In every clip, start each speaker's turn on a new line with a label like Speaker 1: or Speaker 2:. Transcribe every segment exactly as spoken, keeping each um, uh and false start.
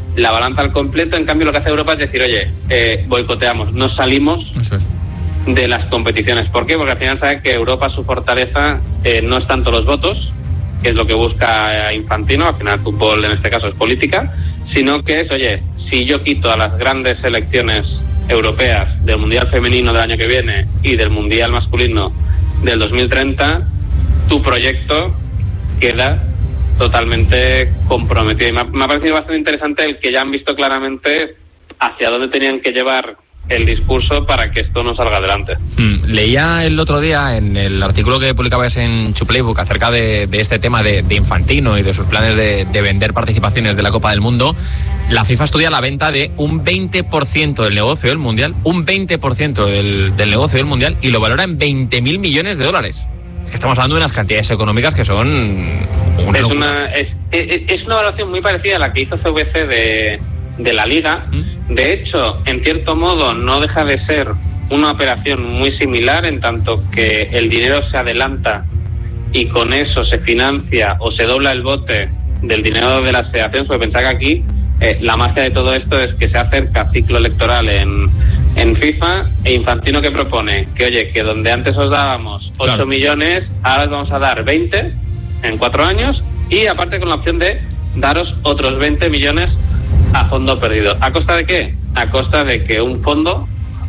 Speaker 1: la balanza al completo. En cambio, lo que hace Europa es decir, oye, eh, boicoteamos, nos salimos
Speaker 2: Eso es.
Speaker 1: de las competiciones. ¿Por qué? Porque al final sabe que Europa, su fortaleza eh, no es tanto los votos, que es lo que busca Infantino, al final el fútbol en este caso es política, sino que es, oye, si yo quito a las grandes selecciones europeas del Mundial Femenino del año que viene y del Mundial Masculino del dos mil treinta, tu proyecto queda totalmente comprometido. Y me ha, me ha parecido bastante interesante el que ya han visto claramente hacia dónde tenían que llevar el discurso para que esto no salga adelante.
Speaker 2: Mm, leía el otro día en el artículo que publicabas en Chuplaybook acerca de, de este tema de, de Infantino y de sus planes de, de vender participaciones de la Copa del Mundo. La FIFA estudia la venta de un veinte por ciento del negocio del Mundial, un veinte por ciento del, del negocio del Mundial, y lo valora en veinte mil millones de dólares. Es que estamos hablando de unas cantidades económicas que son una
Speaker 1: es,
Speaker 2: locura.
Speaker 1: una, es, es, es una evaluación muy parecida a la que hizo C V C de, de la Liga. ¿Mm? De hecho, en cierto modo, no deja de ser una operación muy similar, en tanto que el dinero se adelanta y con eso se financia o se dobla el bote del dinero de las federaciones. Porque pensar que aquí eh, la magia de todo esto es que se acerca ciclo electoral en, en FIFA, e Infantino que propone que, oye, que donde antes os dábamos ocho claro. millones, ahora os vamos a dar veinte en cuatro años, y aparte con la opción de daros otros veinte millones a fondo perdido. ¿A costa de qué? A costa de que un fondo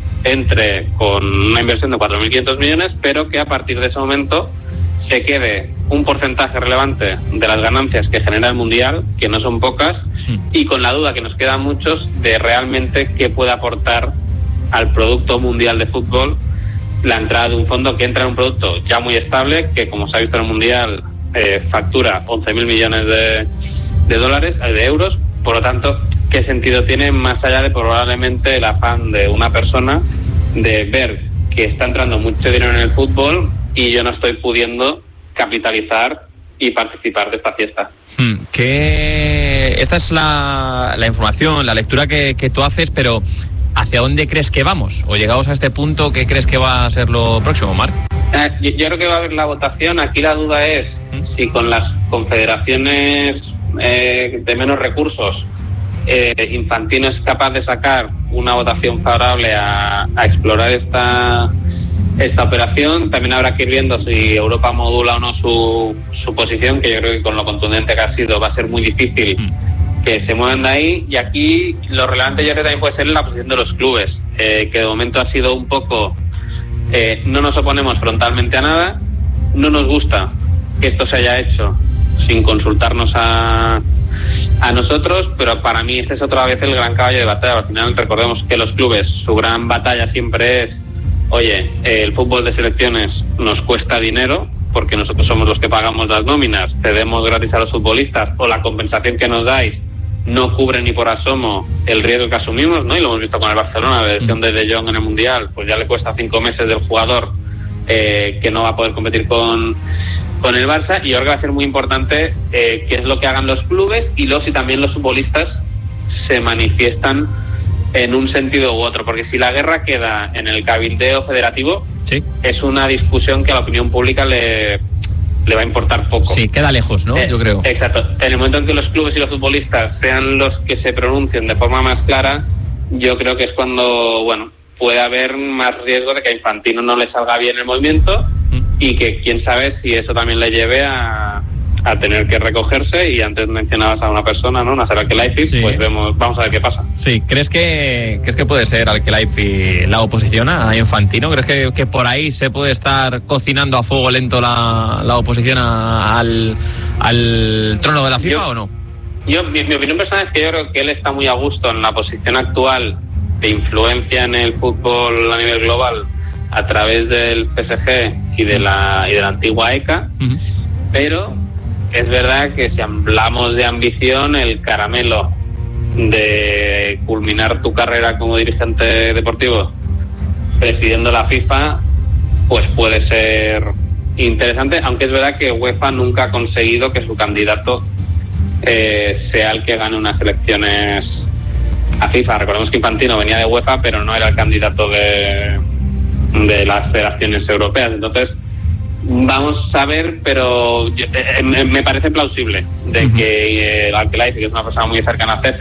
Speaker 1: entre con una inversión de cuatro mil quinientos millones, pero que a partir de ese momento se quede un porcentaje relevante de las ganancias que genera el Mundial, que no son pocas, sí. y con la duda que nos quedan muchos de realmente qué puede aportar al producto mundial de fútbol la entrada de un fondo que entra en un producto ya muy estable, que como se ha visto en el Mundial eh, factura once mil millones de, de dólares, de euros. Por lo tanto, ¿qué sentido tiene, más allá de probablemente el afán de una persona de ver que está entrando mucho dinero en el fútbol y yo no estoy pudiendo capitalizar y participar de esta fiesta?
Speaker 2: Hmm, que esta es la, la información, la lectura que, que tú haces, pero ¿hacia dónde crees que vamos? O llegados a este punto, ¿qué crees que va a ser lo próximo, Marc?
Speaker 1: Eh, yo, yo creo que va a haber la votación. Aquí la duda es ¿Mm? si con las confederaciones eh, de menos recursos eh, Infantino es capaz de sacar una votación favorable a, a explorar esta esta operación. También habrá que ir viendo si Europa modula o no su, su posición, que yo creo que con lo contundente que ha sido va a ser muy difícil mm. que se muevan de ahí. Y aquí lo relevante yo creo que también puede ser la posición de los clubes, eh, que de momento ha sido un poco eh, no nos oponemos frontalmente a nada, no nos gusta que esto se haya hecho sin consultarnos a a nosotros, pero para mí este es otra vez el gran caballo de batalla. Al final recordemos que los clubes, su gran batalla siempre es, oye, el fútbol de selecciones nos cuesta dinero porque nosotros somos los que pagamos las nóminas, cedemos gratis a los futbolistas, o la compensación que nos dais no cubre ni por asomo el riesgo que asumimos, ¿no? Y lo hemos visto con el Barcelona, la lesión de De Jong en el Mundial, pues ya le cuesta cinco meses del jugador eh, que no va a poder competir con con el Barça. Y yo creo que va a ser muy importante eh, qué es lo que hagan los clubes, y luego si también los futbolistas se manifiestan en un sentido u otro, porque si la guerra queda en el cabildeo federativo, sí. es una discusión que a la opinión pública le, le va a importar poco.
Speaker 2: Sí, queda lejos, ¿no?
Speaker 1: Eh,
Speaker 2: yo creo.
Speaker 1: Exacto. En el momento en que los clubes y los futbolistas sean los que se pronuncien de forma más clara, yo creo que es cuando, bueno, puede haber más riesgo de que a Infantino no le salga bien el movimiento, mm. y que quién sabe si eso también le lleve a, a tener que recogerse. Y antes mencionabas a una persona, ¿no? Nasser Al-Khelaifi, sí. pues vemos, vamos a ver qué pasa.
Speaker 2: Sí, ¿crees que crees que puede ser Al-Khelaifi la oposición a Infantino? ¿Crees que, que por ahí se puede estar cocinando a fuego lento la, la oposición a, al, al trono de la FIFA yo, o no?
Speaker 1: Yo, mi, mi opinión personal es que yo creo que él está muy a gusto en la posición actual de influencia en el fútbol a nivel global a través del P S G y de la y de la antigua E C A, uh-huh. pero es verdad que si hablamos de ambición, el caramelo de culminar tu carrera como dirigente deportivo presidiendo la FIFA, pues puede ser interesante, aunque es verdad que UEFA nunca ha conseguido que su candidato eh, sea el que gane unas elecciones a FIFA. Recordemos que Infantino venía de UEFA, pero no era el candidato de, de las federaciones europeas. Entonces, vamos a ver, pero yo, eh, me parece plausible de uh-huh. que eh, Al-Khelaifi, que es una persona muy cercana a C F,